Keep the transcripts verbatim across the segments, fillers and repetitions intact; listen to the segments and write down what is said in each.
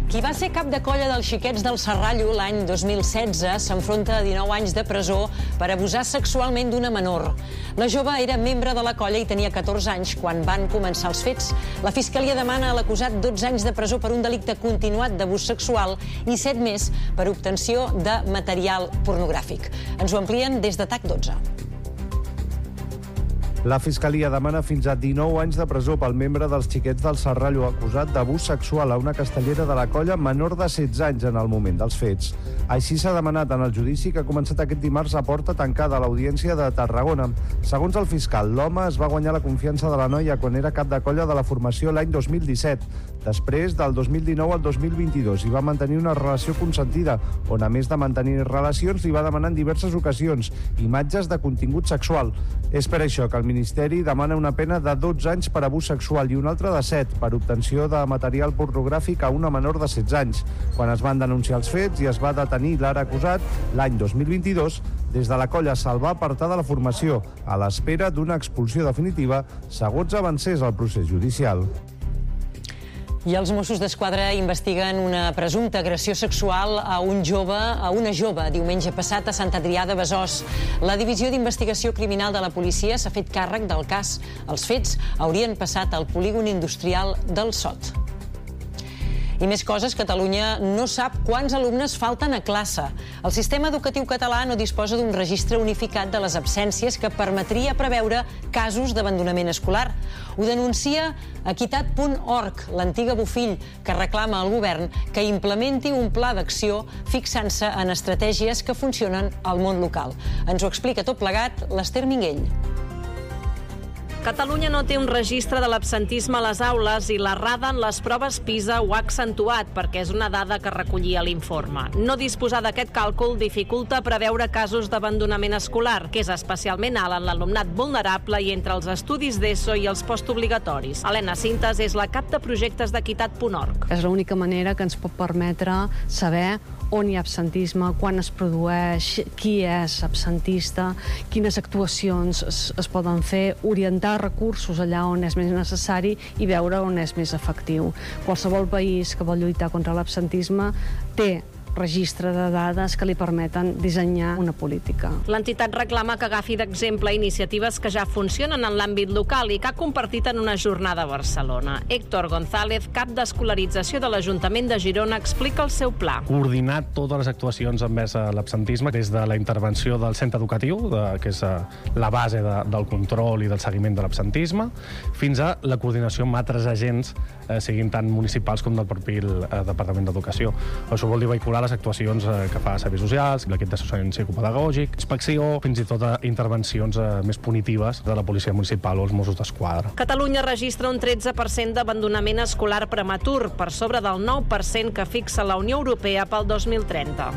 Qui va ser cap de colla dels xiquets del Serrallo l'any dos mil setze s'enfronta a dinou anys de presó per abusar sexualment d'una menor. La jove era membre de la colla i tenia catorze anys quan van començar els fets. La Fiscalia demana a l'acusat dotze anys de presó per un delicte continuat d'abús sexual i set més per obtenció de material pornogràfic. Ens ho amplien des de T A C dotze. La Fiscalia demana fins a dinou anys de presó pel membre dels xiquets del Serrallo acusat d'abús sexual a una castellera de la colla menor de setze anys en el moment dels fets. Així s'ha demanat en el judici que ha començat aquest dimarts a porta tancada a l'Audiència de Tarragona. Segons el fiscal, l'home es va guanyar la confiança de la noia quan era cap de colla de la formació l'any dos mil disset. Després, del dos mil dinou al dos mil vint-i-dos, hi va mantenir una relació consentida, on a més de mantenir relacions li va demanar en diverses ocasions imatges de contingut sexual. És per això que el Ministeri demana una pena de dotze anys per abús sexual i una altra de set per obtenció de material pornogràfic a una menor de setze anys. Quan es van denunciar els fets i es va detenir l'ara acusat, l'any dos mil vint-i-dos, des de la colla se'l va apartar de la formació, a l'espera d'una expulsió definitiva, segons avancés el procés judicial. I els Mossos d'Esquadra investiguen una presumpta agressió sexual a un jove, a una jove, diumenge passat a Sant Adrià de Besòs. La Divisió d'Investigació Criminal de la policia s'ha fet càrrec del cas. Els fets haurien passat al polígon industrial del Sot. I més coses, Catalunya no sap quants alumnes falten a classe. El sistema educatiu català no disposa d'un registre unificat de les absències que permetria preveure casos d'abandonament escolar. Ho denuncia equitat punt org, l'antiga Bofill, que reclama al govern que implementi un pla d'acció fixant-se en estratègies que funcionen al món local. Ens ho explica tot plegat l'Ester Minguell. Catalunya no té un registre de l'absentisme a les aules i l'errada en les proves PISA ho ha accentuat perquè és una dada que recollia l'informe. No disposar d'aquest càlcul dificulta preveure casos d'abandonament escolar, que és especialment alt en l'alumnat vulnerable i entre els estudis d'ESO i els postobligatoris. Helena Cintas és la cap de projectes d'equitat punt org. És l'única manera que ens pot permetre saber on hi ha absentisme, quan es produeix, qui és absentista, quines actuacions es, es poden fer, orientar recursos allà on és més necessari i veure on és més efectiu. Qualsevol país que vol lluitar contra l'absentisme té registre de dades que li permeten dissenyar una política. L'entitat reclama que agafi d'exemple iniciatives que ja funcionen en l'àmbit local i que ha compartit en una jornada a Barcelona. Héctor González, cap d'escolarització de l'Ajuntament de Girona, explica el seu pla. Coordinar totes les actuacions envers l'absentisme, des de la intervenció del centre educatiu, de, que és la base de, del control i del seguiment de l'absentisme, fins a la coordinació amb altres agents, eh, siguin tant municipals com del propi eh, Departament d'Educació. Això vol dir vehicular les actuacions que fa serveis socials, l'equip d'assessorament psicopedagògic, inspecció, fins i tot intervencions més punitives de la policia municipal o els Mossos d'Esquadra. Catalunya registra un tretze per cent d'abandonament escolar prematur, per sobre del nou per cent que fixa la Unió Europea pel dos mil trenta.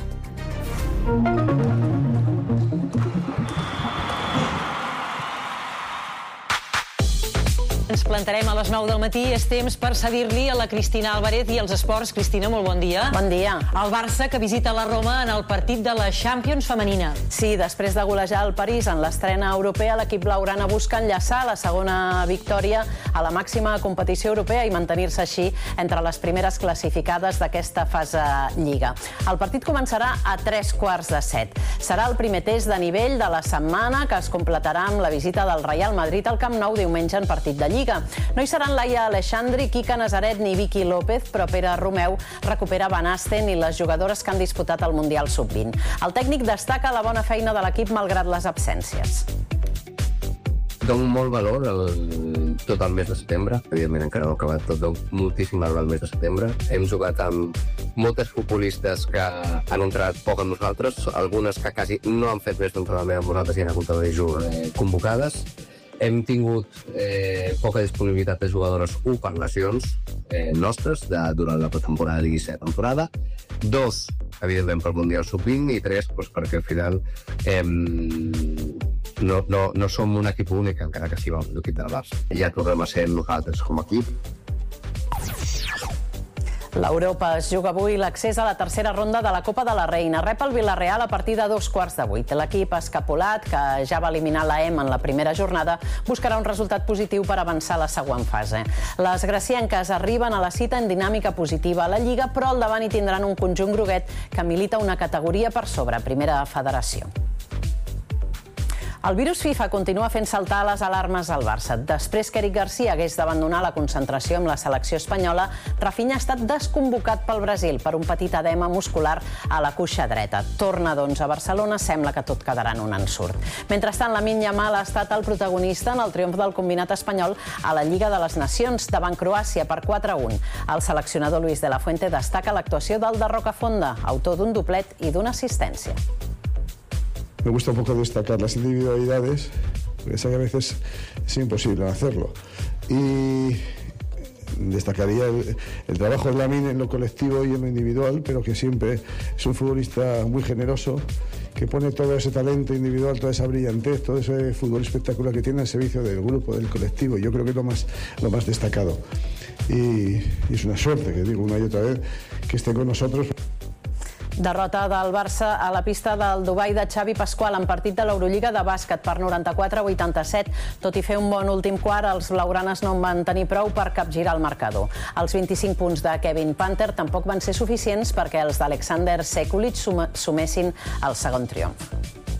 Ens plantarem a les nou del matí. És temps per cedir-li a la Cristina Álvarez i els esports. Cristina, molt bon dia. Bon dia. El Barça que visita la Roma en el partit de la Champions femenina. Sí, després de golejar el París en l'estrena europea, l'equip blaugrana busca enllaçar la segona victòria a la màxima competició europea i mantenir-se així entre les primeres classificades d'aquesta fase Lliga. El partit començarà a tres quarts de set. Serà el primer test de nivell de la setmana, que es completarà amb la visita del Real Madrid al Camp Nou diumenge en partit de Lliga. No hi seran Laia Aleixandri, Quica Nazaret ni Vicky López, però Pere Romeu recupera Van Asten i les jugadores que han disputat el Mundial sub vint. El tècnic destaca la bona feina de l'equip malgrat les absències. Dono molt valor al tot el mes de setembre. Evidentment encara no ha acabat tot, dono moltíssim valor al mes de setembre. Hem jugat amb moltes futbolistes que han entrat poc amb nosaltres, algunes que quasi no han fet més d'entrenament amb nosaltres i han hagut d'haver eh, convocades. Hem tingut eh, poca disponibilitat de jugadores, u, per lesions eh, nostres de, durant la pretemporada i la temporada, dos, evidentment, pel Mundial sub vint, i tres, doncs, perquè al final eh, no, no, no som un equip únic, encara que sí vam l'equip del Barça. Ja tornem a ser nosaltres com a equip. L'Europa es juga avui l'accés a la tercera ronda de la Copa de la Reina. Rep el Villarreal a partir de dos quarts de vuit. L'equip escapolat, que ja va eliminar l'A E M en la primera jornada, buscarà un resultat positiu per avançar a la següent fase. Les gracienques arriben a la cita en dinàmica positiva a la Lliga, però al davant hi tindran un conjunt groguet que milita una categoria per sobre, Primera Federació. El virus FIFA continua fent saltar les alarmes al Barça. Després que Eric Garcia hagués d'abandonar la concentració amb la selecció espanyola, Rafinha ha estat desconvocat pel Brasil per un petit edema muscular a la cuixa dreta. Torna, doncs, a Barcelona, sembla que tot quedarà en un ensurt. Mentrestant, Lamine Yamal ha estat el protagonista en el triomf del combinat espanyol a la Lliga de les Nacions davant Croàcia per quatre a un. El seleccionador Luis de la Fuente destaca l'actuació del de Rocafonda, autor d'un doblet i d'una assistència. Me gusta un poco destacar las individualidades, porque sé que a veces es imposible hacerlo. Y destacaría el, el trabajo de Lamine en lo colectivo y en lo individual, pero que siempre es un futbolista muy generoso, que pone todo ese talento individual, toda esa brillantez, todo ese fútbol espectacular que tiene al servicio del grupo, del colectivo. Yo creo que es lo más, lo más destacado. Y, y es una suerte, que digo una y otra vez, que esté con nosotros. Derrota del Barça a la pista del Dubai de Xavi Pasqual en partit de l'Eurolliga de bàsquet per noranta-quatre a vuitanta-set. Tot i fer un bon últim quart, els blaugranes no en van tenir prou per capgirar el marcador. Els vint-i-cinc punts de Kevin Panther tampoc van ser suficients perquè els d'Alexander Sekulic sumessin el segon triomf.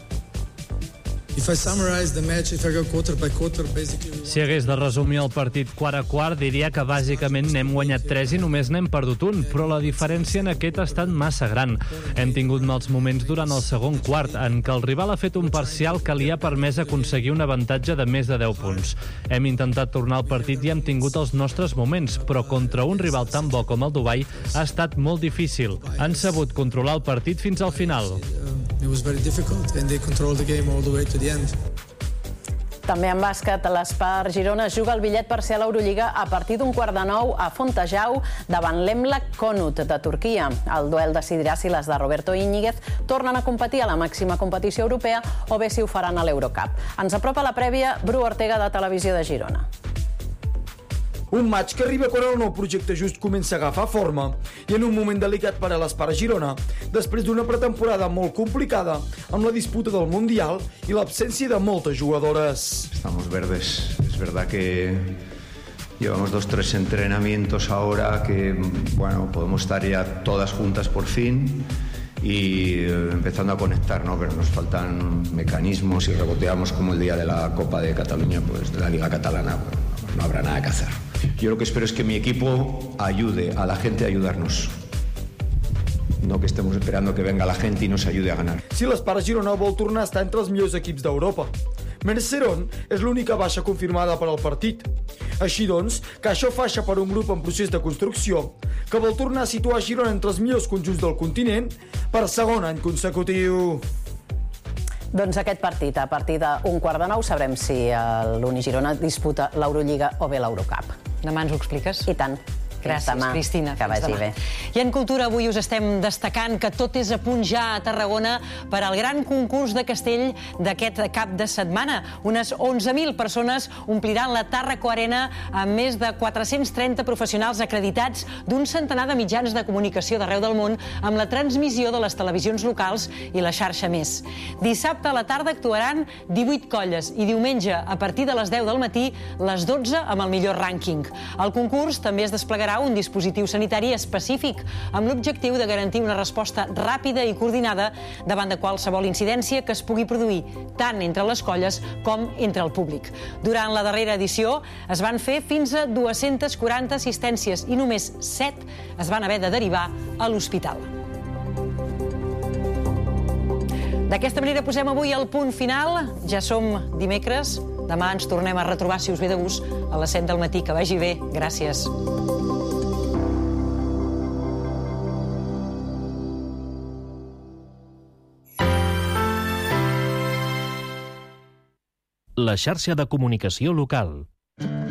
Si hagués de resumir el partit quart a quart, diria que bàsicament n'hem guanyat tres i només n'hem perdut un, però la diferència en aquest ha estat massa gran. Hem tingut mals moments durant el segon quart, en què el rival ha fet un parcial que li ha permès aconseguir un avantatge de més de deu punts. Hem intentat tornar al partit i hem tingut els nostres moments, però contra un rival tan bo com el Dubai ha estat molt difícil. Han sabut controlar el partit fins al final. It was very difficult and they controlled the game all the way to the end. També en bàsquet, l'Espar Girona es juga el bitllet per ser a l'Eurolliga a partir d'un quart de nou a Fontejau davant l'Emlak Konut de Turquia. El duel decidirà si les de Roberto Íñiguez tornen a competir a la màxima competició europea o bé si ho faran a l'Eurocup. Ens apropa la prèvia Bru Ortega de Televisió de Girona. Un maig que arriba quan el nou projecte just comença a agafar forma i en un moment delicat per a l'Espar Girona, després d'una pretemporada molt complicada amb la disputa del Mundial i l'absència de moltes jugadores. Estamos verdes. Es verdad que llevamos dos, tres entrenamientos ahora que, bueno, podemos estar ya todas juntas por fin y empezando a conectar, ¿no? Pero nos faltan mecanismos y reboteamos como el día de la Copa de Cataluña, pues de la Liga Catalana, pues, no habrá nada que hacer. Yo lo que espero es que mi equipo ayude a la gente a ayudarnos. No que estemos esperando que venga la gente y nos ayude a ganar. Si l'Espar Girona vol tornar a estar entre els millors equips d'Europa. Merceron és l'única baixa confirmada per al partit. Així doncs, que això faixa per un grup en procés de construcció que vol tornar a situar Girona entre els millors conjunts del continent per segon any consecutiu. Doncs aquest partit, a partir d'un quart de nou, sabrem si l'Unigirona disputa l'Eurolliga o bé l'Eurocup. Demà ens ho expliques? I tant. Gràcies, demà. Cristina. Que vagi bé. I en Cultura avui us estem destacant que tot és a punt ja a Tarragona per al gran concurs de castell d'aquest cap de setmana. Unes onze mil persones ompliran la Tàrraco Arena amb més de quatre-cents trenta professionals acreditats d'un centenar de mitjans de comunicació d'arreu del món amb la transmissió de les televisions locals i la xarxa Més. Dissabte a la tarda actuaran divuit colles i diumenge a partir de les deu del matí les dotze amb el millor rànquing. El concurs també es desplegarà un dispositiu sanitari específic amb l'objectiu de garantir una resposta ràpida i coordinada davant de qualsevol incidència que es pugui produir tant entre les colles com entre el públic. Durant la darrera edició es van fer fins a dues-centes quaranta assistències i només set es van haver de derivar a l'hospital. D'aquesta manera posem avui el punt final. Ja som dimecres. Demà ens tornem a retrobar, si us ve de gust, a les set del matí. Que vagi bé. Gràcies. La xarxa de comunicació local.